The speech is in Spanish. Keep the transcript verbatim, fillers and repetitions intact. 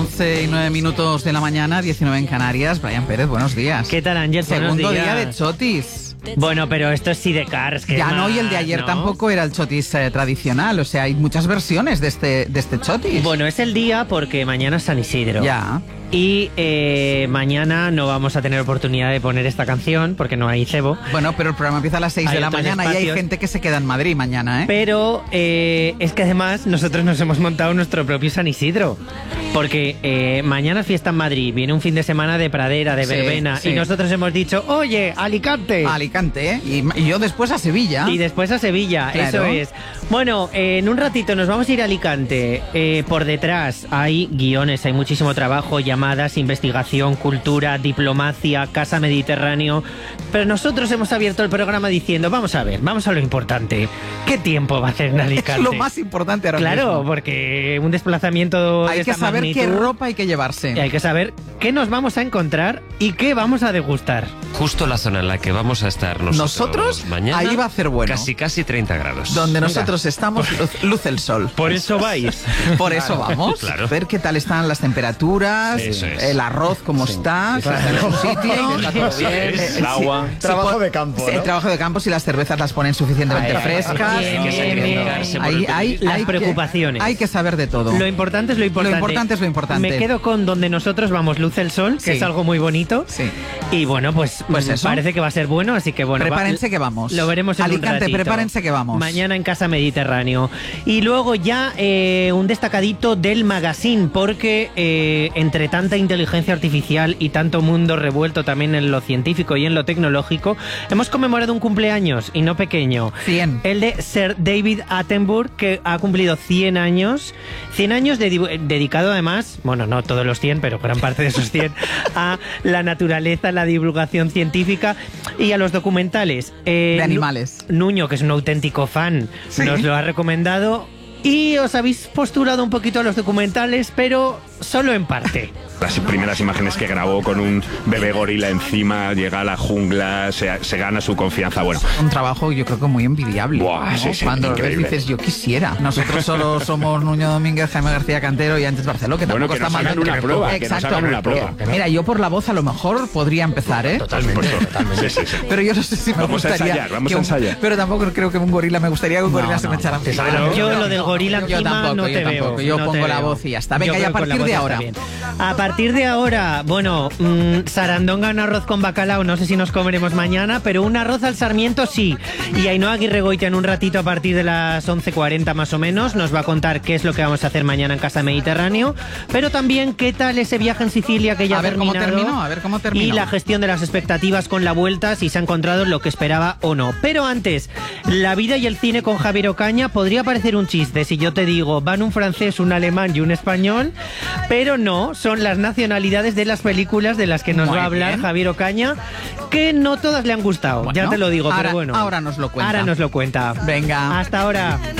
once y nueve minutos de la mañana, diecinueve en Canarias. Brian Pérez, buenos días. ¿Qué tal, Ángel? Segundo Buenos días. día de chotis. Bueno, pero esto es Sidecars. Que Ya es no, y el de más, ayer ¿no? tampoco era el chotis eh, tradicional. O sea, hay muchas versiones de este, de este chotis. Bueno, es el día porque mañana es San Isidro. Ya. Y eh, mañana no vamos a tener oportunidad de poner esta canción porque no hay cebo. Bueno, pero el programa empieza a las seis Hay de la otros mañana y hay espacios. gente que se queda en Madrid mañana, ¿eh? Pero eh, es que además nosotros nos hemos montado nuestro propio San Isidro. Porque eh, mañana es fiesta en Madrid, viene un fin de semana de pradera, de Sí, verbena, sí. y nosotros hemos dicho, oye, Alicante. A Alicante, ¿eh? Y, y yo después a Sevilla. Y después a Sevilla, Claro. eso es. Bueno, eh, en un ratito nos vamos a ir a Alicante. Eh, por detrás hay guiones, hay muchísimo trabajo, llamadas, investigación, cultura, diplomacia, Casa Mediterráneo. Pero nosotros hemos abierto el programa diciendo, vamos a ver, vamos a lo importante. ¿Qué tiempo va a hacer en Alicante? Es lo más importante ahora Claro, mismo. porque un desplazamiento de Hay que esta saber qué magnitud, ropa hay que llevarse. y hay que saber qué nos vamos a encontrar y qué vamos a degustar. Justo la zona en la que vamos a estar nosotros, Nosotros, mañana. ahí va a hacer bueno. Casi, casi treinta grados. Donde nosotros estamos, luz, luz el sol. Por eso vais. Por eso vamos. Claro. Ver qué tal están las temperaturas, Eso es. el arroz cómo está, si está en su sitio, Está todo bien, Eh, el agua. si- si Trabajo po- de campo, sí, ¿no? el trabajo de campo, si las cervezas las ponen suficientemente Ahí, frescas. bien, Hay que bien, sacrificarse por Ahí- el ahí- periodismo. Las hay que- preocupaciones. hay que saber de todo. Lo importante es lo importante. Lo importante es lo importante. Me quedo con donde nosotros vamos, Luz el Sol, que Sí. es algo muy bonito. Sí. Y bueno, pues, Pues mm, eso. parece que va a ser bueno, así que bueno. Prepárense va- que vamos. Lo veremos en Alicante, un ratito. prepárense que vamos. Mañana en Casa Mediterráneo. Y luego ya eh, un destacadito del magazine, porque eh, entre tanta inteligencia artificial y tanto mundo revuelto también en lo científico y en lo tecnológico, hemos conmemorado un cumpleaños, y no pequeño. cien. El de Sir David Attenborough, que ha cumplido cien años. cien años de- dedicado además, bueno, no todos los cien, pero gran parte de esos cien, a la naturaleza, la divulgación científica y a los documentales. Eh, De animales. Nu- Nuño, que es un auténtico fan, Sí. nos lo ha recomendado. Y os habéis postulado un poquito a los documentales, pero solo en parte. Las primeras imágenes que grabó con un bebé gorila encima, llega a la jungla, se, se gana su confianza. Bueno, Un trabajo yo creo que muy envidiable. Buah, ¿no? sí, sí, Cuando lo ves increíble. dices, yo quisiera. Nosotros solo somos Nuño Domínguez, Jaime García Cantero y Antes Barceló, que Bueno, tampoco que está nos mal. hagan una prueba, que nos Exacto. hagan una prueba. Mira, yo por la voz a lo mejor podría empezar, ¿eh? totalmente, totalmente. Sí, sí, sí. Pero yo no sé si me Vamos a gustaría. ensayar, vamos que a un- ensayar. Pero tampoco creo que un gorila me gustaría que un gorila No, se me no. echara Te encima. sale- Yo lo del gorila yo encima tampoco, no yo te tampoco. veo. Yo no pongo te la veo. voz y ya está. Venga, Yo y a creo que con la partir voz de está ahora. bien. A partir de ahora, bueno, mmm, sarandonga en arroz con bacalao, no sé si nos comeremos mañana, pero un arroz al sarmiento sí. Y Ainhoa Aguirregoitia en un ratito a partir de las once cuarenta más o menos nos va a contar qué es lo que vamos a hacer mañana en Casa Mediterráneo, pero también qué tal ese viaje en Sicilia que ya A ha ver cómo terminado. terminó, a ver cómo terminó. Y la gestión de las expectativas con la vuelta, si se ha encontrado lo que esperaba o no. Pero antes, la vida y el cine con Javier Ocaña podría parecer un chiste si yo te digo van un francés, un alemán y un español, pero no, son las nacionalidades de las películas de las que nos Muy va a hablar bien. Javier Ocaña, que no todas le han gustado, ya Bueno, te lo digo, ahora- pero bueno. ahora nos lo cuenta. Ahora nos lo cuenta. Venga. Hasta ahora.